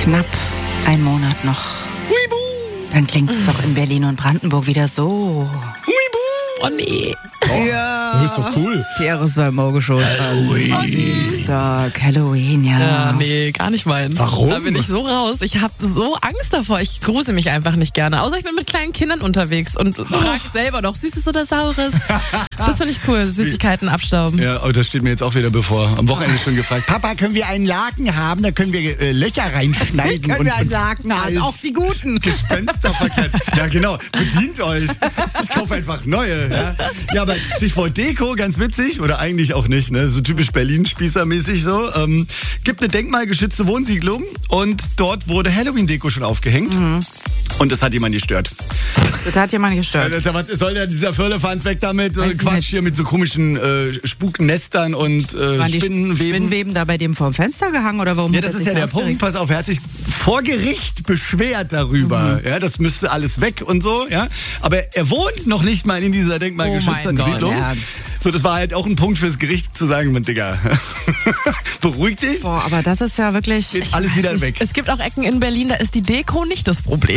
Knapp ein Monat noch. Dann klingt es doch in Berlin und Brandenburg wieder so. Oh nee. Ja. Das ist doch cool. Die Ehre sei morgen schon. Dienstag, Halloween, ja. Ja, nee, gar nicht meins. Warum? Da bin ich so raus. Ich habe so Angst davor. Ich grusel mich einfach nicht gerne. Außer ich bin mit kleinen Kindern unterwegs und frage selber noch, Süßes oder Saures. Das finde ich cool. Süßigkeiten abstauben. Ja, das steht mir jetzt auch wieder bevor. Am Wochenende schon gefragt. Papa, können wir einen Laken haben? Da können wir Löcher reinschneiden. Können wir einen Laken haben? Auch die guten. Gespenster verkleidet. Ja, genau. Bedient euch. Ich kaufe einfach neue. Ja, aber Stichwort Deko, ganz witzig. Oder eigentlich auch nicht. Ne? So typisch Berlin-Spießer-mäßig so. Gibt eine denkmalgeschützte Wohnsiedlung und dort wurde Halloween-Deko schon aufgehängt. Mhm. Und das hat jemand gestört. Das hat jemand gestört. Was soll denn dieser Firlefanz weg damit? Quatsch hier mit so komischen Spuknestern und Spinnenweben. Spinnenweben da bei dem vorm Fenster gehangen oder warum? Ja, das ist ja der Punkt. Pass auf, er hat sich vor Gericht beschwert darüber. Ja, das müsste alles weg und so. Ja, aber er wohnt noch nicht mal in dieser denkmalgeschützten Siedlung. So, das war halt auch ein Punkt fürs Gericht zu sagen, Digga, beruhig dich. Boah, aber das ist ja wirklich... Geht alles wieder weg. Es gibt auch Ecken in Berlin, da ist die Deko nicht das Problem.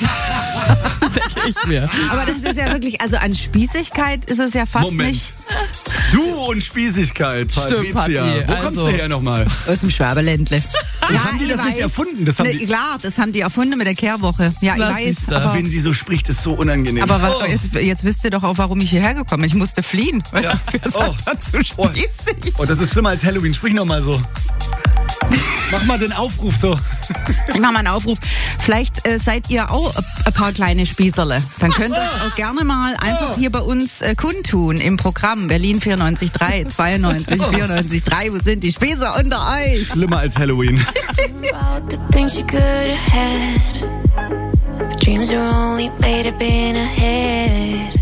Denke ich mir. Aber das ist ja wirklich, also an Spießigkeit ist es ja fast Moment. nicht. Du und Spießigkeit, Stimmt, Patricia. Patti, Wo kommst du her nochmal? Aus dem Schwaberländle. Haben die das nicht erfunden? Das haben die Klar, das haben die erfunden mit der Kehrwoche. Ja, ich weiß. Aber wenn sie so spricht, ist so unangenehm. Aber jetzt wisst ihr doch auch, warum ich hierher gekommen bin. Ich musste fliehen. Weil Ja. zu spießig. Oh, das ist schlimmer als Halloween. Sprich nochmal so. Mach mal den Aufruf so. Ich mache mal einen Aufruf. Vielleicht seid ihr auch ein paar kleine Spießerle. Dann könnt ihr es auch gerne mal einfach hier bei uns kundtun im Programm Berlin 94.3, 92, 94.3. Wo sind die Spießer unter euch? Schlimmer als Halloween. About the things you could have had, but dreams are only made up in a head.